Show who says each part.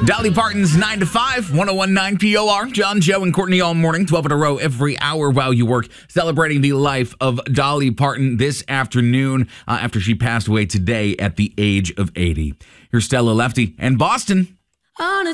Speaker 1: Dolly Parton's 9 to 5, 1019 POR. John, Joe, and Courtney all morning, 12 in a row every hour while you work, celebrating the life of Dolly Parton this afternoon after she passed away today at the age of 80. Here's Stella Lefty and Boston.
Speaker 2: On a